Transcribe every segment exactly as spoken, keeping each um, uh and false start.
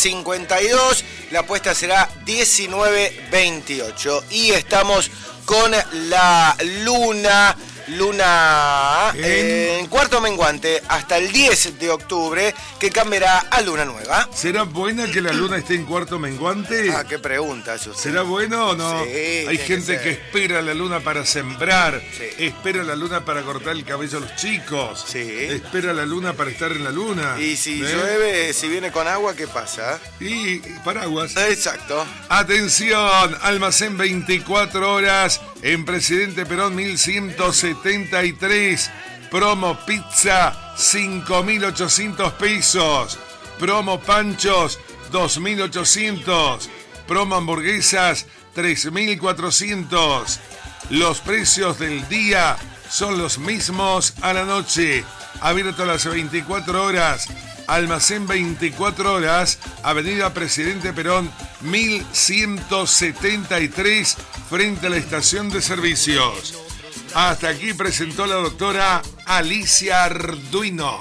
cincuenta y dos. La apuesta será diecinueve veintiocho. Y estamos con la luna... Luna en... Eh, en cuarto menguante hasta el diez de octubre, que cambiará a luna nueva. ¿Será buena que la luna esté en cuarto menguante? Ah, qué pregunta usted. ¿Será bueno o no? Sí, hay gente que, que espera la luna para sembrar, sí. espera la luna para cortar el cabello a los chicos, sí. espera la luna para estar en la luna. Y si ¿Eh? llueve, si viene con agua, ¿qué pasa? Y, y paraguas. Exacto. Atención, almacén veinticuatro horas en Presidente Perón mil ciento setenta y tres. Promo pizza cinco mil ochocientos pesos. Promo panchos dos mil ochocientos. Promo hamburguesas tres mil cuatrocientos. Los precios del día son los mismos a la noche. Abierto a las veinticuatro horas. Almacén veinticuatro horas, Avenida Presidente Perón mil ciento setenta y tres, frente a la estación de servicios. Hasta aquí presentó la doctora Alicia Arduino.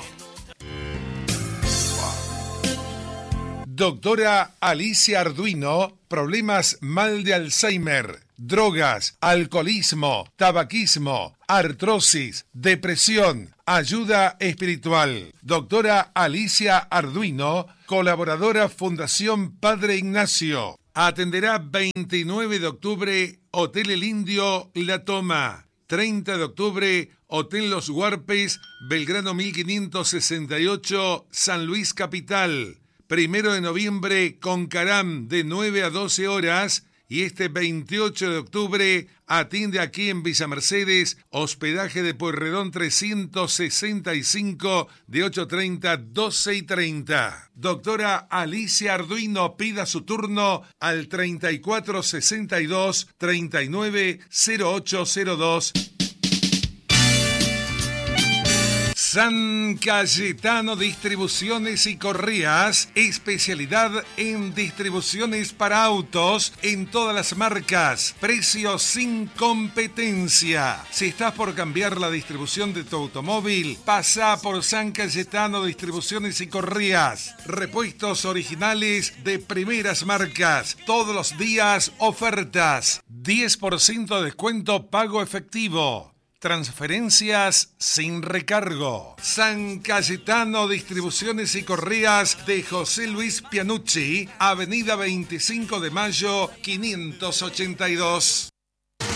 Doctora Alicia Arduino, problemas mal de Alzheimer, drogas, alcoholismo, tabaquismo, artrosis, depresión, ayuda espiritual. Doctora Alicia Arduino, colaboradora Fundación Padre Ignacio. Atenderá veintinueve de octubre, Hotel El Indio, La Toma. treinta de octubre, Hotel Los Huarpes, Belgrano mil quinientos sesenta y ocho, San Luis Capital. Primero de noviembre, Concarán, de nueve a doce horas. Y este veintiocho de octubre atiende aquí en Villa Mercedes, hospedaje de Pueyrredón trescientos sesenta y cinco, de ocho treinta a doce y treinta. Doctora Alicia Arduino, pida su turno al treinta y cuatro sesenta y dos, treinta y nueve cero ocho cero dos. San Cayetano Distribuciones y Correas, especialidad en distribuciones para autos en todas las marcas, precios sin competencia. Si estás por cambiar la distribución de tu automóvil, pasa por San Cayetano Distribuciones y Correas. Repuestos originales de primeras marcas, todos los días ofertas, diez por ciento de descuento pago efectivo. Transferencias sin recargo. San Cayetano Distribuciones y Correas de José Luis Pianucci, Avenida veinticinco de Mayo, quinientos ochenta y dos.